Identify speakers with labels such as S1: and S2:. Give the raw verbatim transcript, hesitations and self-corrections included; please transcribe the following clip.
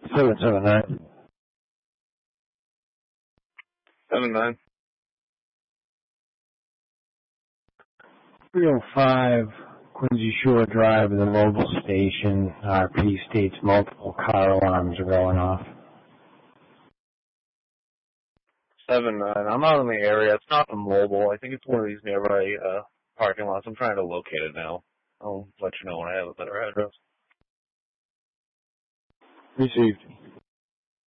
S1: seven seven nine.
S2: Seven nine.
S1: three oh five Quincy Shore Drive, the mobile station. R P states multiple car alarms are going off.
S2: Seven nine. I'm out in the area. It's not a mobile. I think it's one of these nearby uh, parking lots. I'm trying to locate it now. I'll let you know when I have a better address.
S1: Received.